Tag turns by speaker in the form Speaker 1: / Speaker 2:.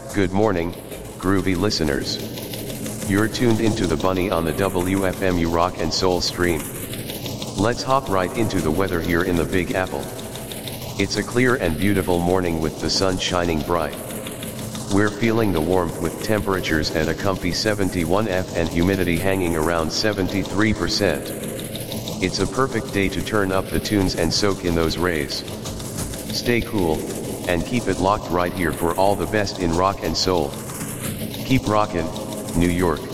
Speaker 1: Good morning, groovy listeners. You're tuned into the Bunny on the WFMU Rock and Soul stream. Let's hop right into the weather here in the Big Apple. It's a clear and beautiful morning with the sun shining bright. We're feeling the warmth with temperatures at a comfy 71°F and humidity hanging around 73%. It's a perfect day to turn up the tunes and soak in those rays. Stay cool, and keep it locked right here for all the best in rock and soul. Keep rockin', New York.